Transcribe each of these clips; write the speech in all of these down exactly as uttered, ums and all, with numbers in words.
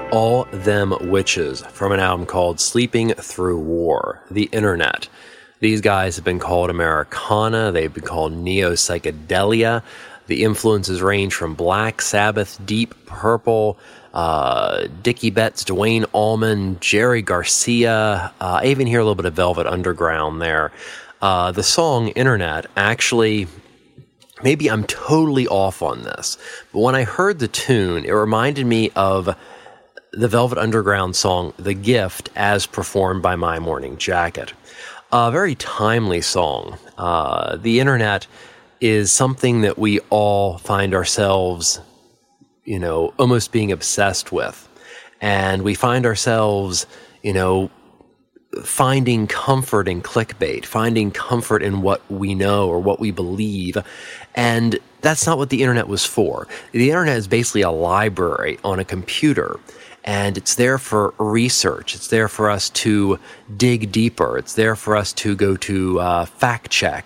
All Them Witches from an album called Sleeping Through War, The Internet. These guys have been called Americana, they've been called neo-psychedelia. The influences range from Black Sabbath, Deep Purple, uh, Dickie Betts, Duane Allman, Jerry Garcia. Uh, I even hear a little bit of Velvet Underground there. Uh, the song Internet actually... Maybe I'm totally off on this, but when I heard the tune, it reminded me of the Velvet Underground song, The Gift, as performed by My Morning Jacket. A very timely song. Uh, the Internet is something that we all find ourselves, you know, almost being obsessed with. And we find ourselves, you know, finding comfort in clickbait, finding comfort in what we know or what we believe. And that's not what the internet was for. The internet is basically a library on a computer, and it's there for research. It's there for us to dig deeper. It's there for us to go to uh, fact check.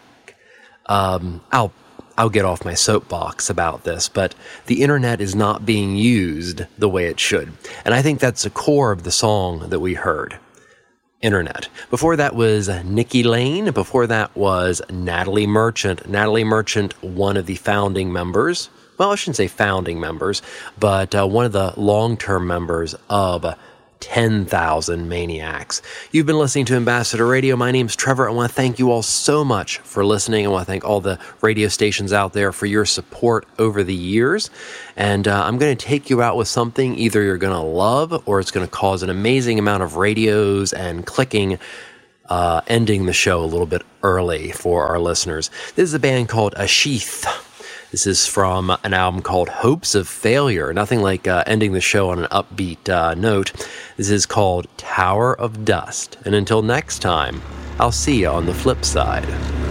Um, I'll I'll get off my soapbox about this, but the internet is not being used the way it should. And I think that's the core of the song that we heard. Internet. Before that was Nikki Lane. Before that was Natalie Merchant. Natalie Merchant, one of the founding members. Well, I shouldn't say founding members, but uh, one of the long-term members of ten thousand Maniacs. You've been listening to Ambassador Radio. My name's Trevor. I want to thank you all so much for listening. I want to thank all the radio stations out there for your support over the years. And uh, I'm going to take you out with something either you're going to love or it's going to cause an amazing amount of radios and clicking, uh, ending the show a little bit early for our listeners. This is a band called Ashith. This is from an album called Hopes of Failure. Nothing like uh, ending the show on an upbeat uh, note. This is called Tower of Dust. And until next time, I'll see you on the flip side.